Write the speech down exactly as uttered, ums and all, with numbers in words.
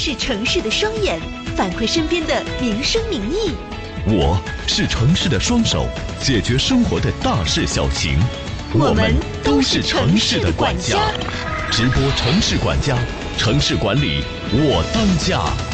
是城市的双眼，反馈身边的民生民意。 我是城市的双手，解决生活的大事小情。 我们都是城市的管家。 直播城市管家，城市管理我当家。